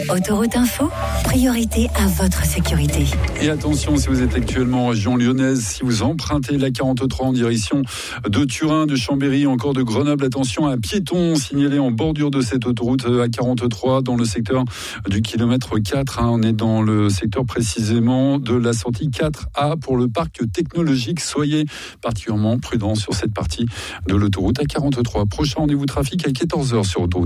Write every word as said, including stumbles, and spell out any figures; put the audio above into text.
Autoroute Info, priorité à votre sécurité. Et attention, si vous êtes actuellement en région lyonnaise, si vous empruntez la quarante-trois en direction de Turin, de Chambéry, encore de Grenoble, attention à un piéton signalé en bordure de cette autoroute A quarante-trois dans le secteur du kilomètre quatre. Hein, on est dans le secteur précisément de la sortie quatre A pour le parc technologique. Soyez particulièrement prudents sur cette partie de l'autoroute A quarante-trois. Prochain rendez-vous trafic à quatorze heures sur autoroute.